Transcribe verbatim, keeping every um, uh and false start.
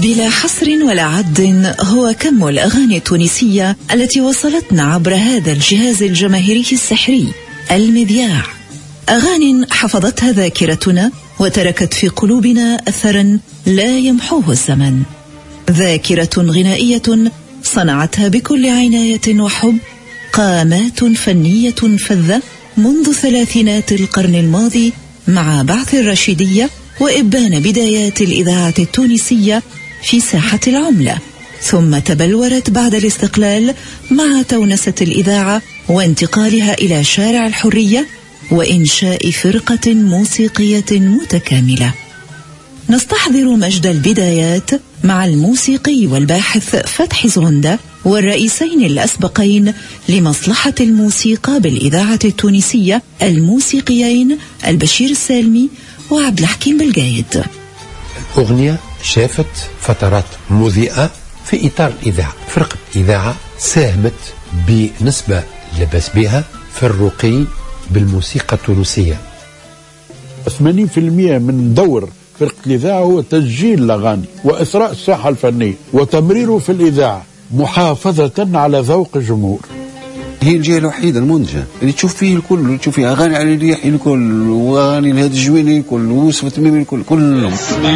بلا حصر ولا عد هو كم الأغاني التونسية التي وصلتنا عبر هذا الجهاز الجماهيري السحري المذياع، أغاني حفظتها ذاكرتنا وتركت في قلوبنا أثرا لا يمحوه الزمن، ذاكرة غنائية صنعتها بكل عناية وحب قامات فنية فذة منذ ثلاثينات القرن الماضي مع بعث الرشيدية وإبان بدايات الإذاعة التونسية في ساحة العملة، ثم تبلورت بعد الاستقلال مع تونسة الإذاعة وانتقالها إلى شارع الحرية وإنشاء فرقة موسيقية متكاملة. نستحضر مجد البدايات مع الموسيقي والباحث فتحي زغندة والرئيسين الأسبقين لمصلحة الموسيقى بالإذاعة التونسية الموسيقيين البشير السالمي وعبد الحكيم بالجايد. الأغنية شافت فترات مضيئة في إطار الإذاعة، فرقة إذاعة ساهمت بنسبة لبس بها في الرقي بالموسيقى التونسية. ثمانين بالمئة من دور فرقة الإذاعة هو تسجيل الأغاني وإثراء الساحة الفنية وتمريره في الإذاعة محافظة على ذوق الجمهور. هي الجهة الوحيدة المنتجة اللي تشوف فيه الكل، تشوف فيه أغاني علي الريحي الكل وأغاني الهادي الجويني الكل ويوسف التميمي الكل كلهم.